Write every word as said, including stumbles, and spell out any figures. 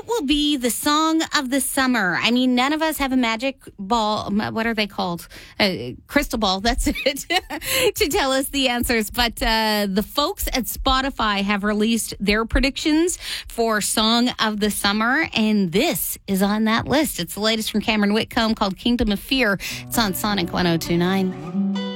will be the song of the summer? I mean, none of us have a magic ball. What are they called? Uh, crystal ball. That's it to tell us the answers. But uh, the folks at Spotify have released their predictions for song of the summer, and this is on that list. It's the latest from Cameron Whitcomb called Kingdom of Fear. It's on Sonic one oh two nine.